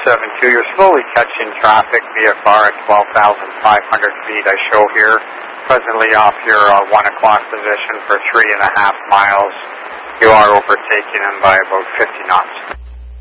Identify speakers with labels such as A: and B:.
A: 472. You're slowly catching traffic, VFR at 12,500 feet, I show here. Presently off your 1 o'clock position for 3.5 miles. You are overtaking him by about 50 knots.